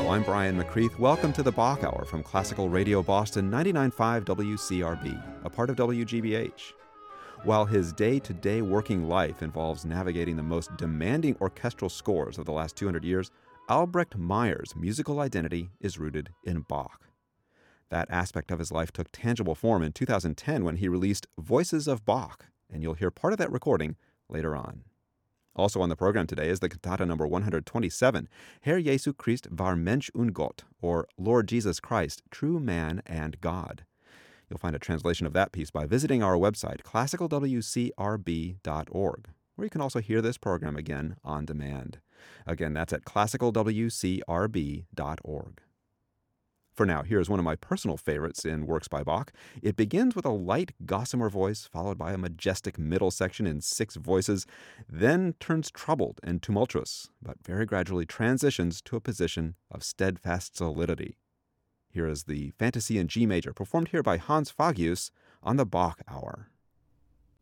I'm Brian McCreath. Welcome to the Bach Hour from Classical Radio Boston 99.5 WCRB, a part of WGBH. While his day-to-day working life involves navigating the most demanding orchestral scores of the last 200 years, Albrecht Meyer's musical identity is rooted in Bach. That aspect of his life took tangible form in 2010 when he released Voices of Bach, and you'll hear part of that recording later on. Also on the program today is the cantata number 127, Herr Jesu Christ war Mensch und Gott, or Lord Jesus Christ, True Man and God. You'll find a translation of that piece by visiting our website, classicalwcrb.org, where you can also hear this program again on demand. Again, that's at classicalwcrb.org. For now, here's one of my personal favorites in works by Bach. It begins with a light gossamer voice, followed by a majestic middle section in 6 voices, then turns troubled and tumultuous, but very gradually transitions to a position of steadfast solidity. Here is the Fantasy in G major, performed here by Hans Fagius on the Bach Hour.